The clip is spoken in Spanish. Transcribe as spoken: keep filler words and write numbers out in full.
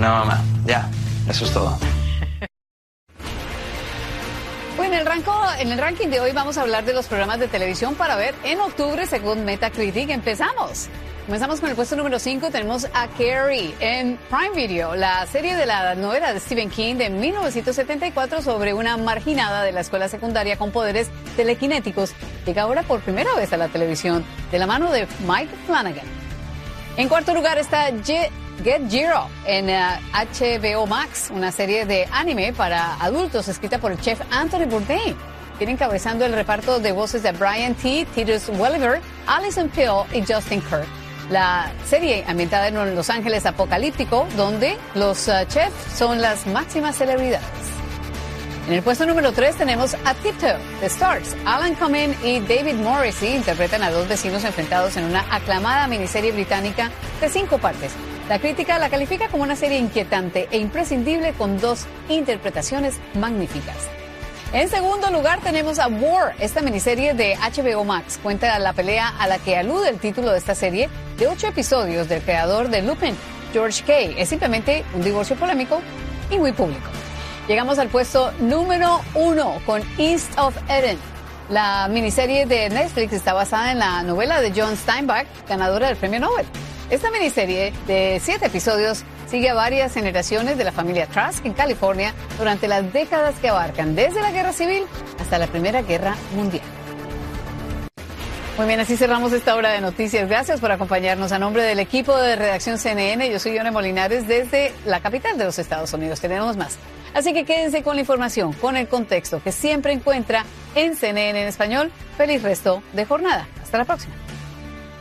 No, mamá, ya, eso es todo. Bueno, en el, ranco, en el ranking de hoy vamos a hablar de los programas de televisión para ver en octubre según Metacritic. Empezamos. Comenzamos con el puesto número cinco. Tenemos a Carrie en Prime Video, la serie de la novela de Stephen King de mil novecientos setenta y cuatro sobre una marginada de la escuela secundaria con poderes telequinéticos. Llega ahora por primera vez a la televisión de la mano de Mike Flanagan. En cuarto lugar está Get, Get Zero en uh, H B O Max, una serie de anime para adultos escrita por el chef Anthony Bourdain. Tiene encabezando el reparto de voces de Brian T., Titus Welliver, Alison Pill y Justin Kirk. La serie ambientada en Los Ángeles apocalíptico, donde los uh, chefs son las máximas celebridades. En el puesto número tres tenemos a Tiptoe, The Stars. Alan Cumming y David Morrissey interpretan a dos vecinos enfrentados en una aclamada miniserie británica de cinco partes. La crítica la califica como una serie inquietante e imprescindible con dos interpretaciones magníficas. En segundo lugar tenemos a War, esta miniserie de H B O Max. Cuenta la pelea a la que alude el título de esta serie de ocho episodios del creador de Lupin, George Kay. Es simplemente un divorcio polémico y muy público. Llegamos al puesto número uno con East of Eden. La miniserie de Netflix está basada en la novela de John Steinbeck, ganadora del premio Nobel. Esta miniserie de siete episodios sigue a varias generaciones de la familia Trask en California durante las décadas que abarcan desde la Guerra Civil hasta la Primera Guerra Mundial. Muy bien, así cerramos esta hora de noticias. Gracias por acompañarnos. A nombre del equipo de Redacción C N N, yo soy Yone Molinares desde la capital de los Estados Unidos. Tenemos más. Así que quédense con la información, con el contexto que siempre encuentra en C N N en español. Feliz resto de jornada. Hasta la próxima.